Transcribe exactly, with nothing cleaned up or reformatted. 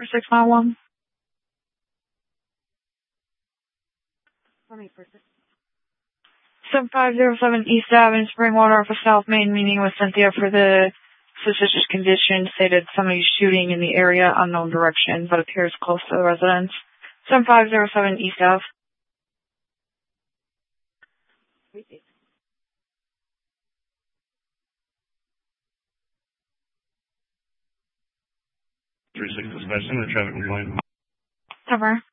for six nine one. seven five zero seven East Avenue, Springwater off of South Main, meeting with Cynthia for the suspicious condition, stated somebody shooting in the area, unknown direction, but appears close to the residence. seven five zero seven East Ave. three six suspension, the traffic complaint. Cover.